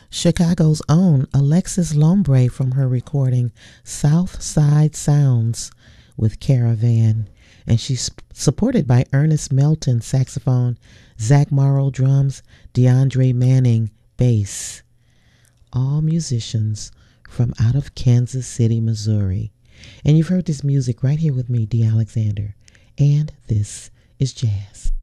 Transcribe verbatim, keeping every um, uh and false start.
Chicago's own Alexis Lombre from her recording South Side Sounds with Caravan. And she's supported by Ernest Melton, saxophone, Zach Morrow, drums, DeAndre Manning, bass. All musicians from out of Kansas City, Missouri. And you've heard this music right here with me, Dee Alexander. And this is jazz.